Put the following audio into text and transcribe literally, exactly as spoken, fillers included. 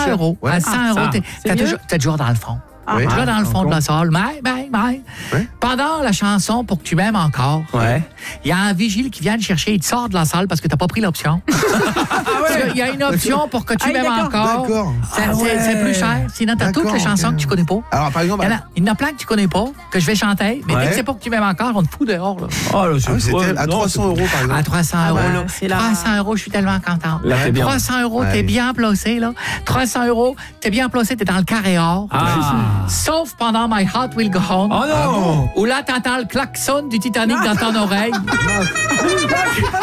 cent euros. Ouais. À cent Ah, euros, ça, t'es, c'est t'as mieux. toujours, t'es toujours dans le fond. Ah, T'es toujours dans le fond de la salle. Mais, mais, mais. Ouais. Pendant la chanson Pour que tu m'aimes encore, Ouais. il y a un vigile qui vient te chercher, il te sort de la salle parce que t'as pas pris l'option. Il y a une option Pour que tu Ah, m'aimes d'accord. encore. D'accord. C'est, Ah c'est- ouais. c'est plus cher. Sinon, t'as toutes D'accord, les chansons ok. que tu connais pas. Alors, par exemple, Il y en a, il y en a plein que tu connais pas, que je vais chanter, mais Ouais. dès que c'est Pour que tu m'aimes encore, on te fout dehors. Là. Oh, là, ah oui, c'était à trois cents euros, par exemple. À trois cents euros, ouais, là. c'est la- trois cents euros, je suis tellement content. Là, t'es bien. trois cents euros, Ouais. t'es bien placé, là. trois cents euros, t'es bien placé, t'es dans le carré or. Ah. Sauf pendant My Heart Will Go On. Oh non! Où là, t'entends le klaxon du Titanic dans ton oreille.